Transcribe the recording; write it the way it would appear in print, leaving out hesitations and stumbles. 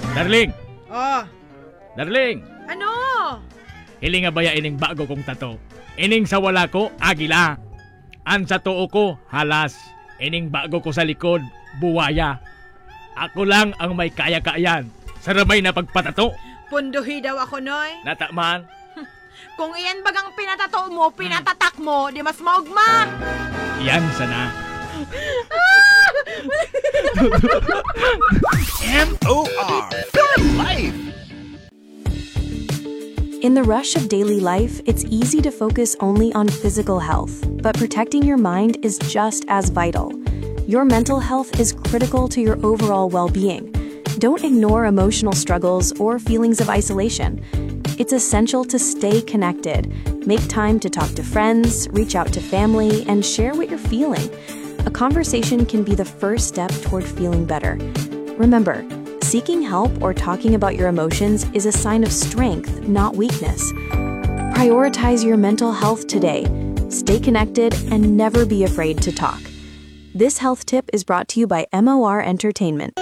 Darling! Oh, Darling! ano? Hili nga baya ining bago kong tato. Ining sa wala ko, agila. An sa tuo ko, halas. Ining bago ko sa likod, buwaya. Ako lang ang may kaya-kayan. Sa ramay na pagpatato. Punduhi daw ako, Noy. Nataman. Kung iyan bagang pinatato mo, pinatatak mo, di mas maugma. Yan sana. M.O.R. Good life! In the rush of daily life, it's easy to focus only on physical health, but protecting your mind is just as vital. Your mental health is critical to your overall well-being. Don't ignore emotional struggles or feelings of isolation. It's essential to stay connected. Make time to talk to friends, reach out to family, and share what you're feeling. A conversation can be the first step toward feeling better. Remember, seeking help or talking about your emotions is a sign of strength, not weakness. Prioritize your mental health today. Stay connected and never be afraid to talk. This health tip is brought to you by MOR Entertainment.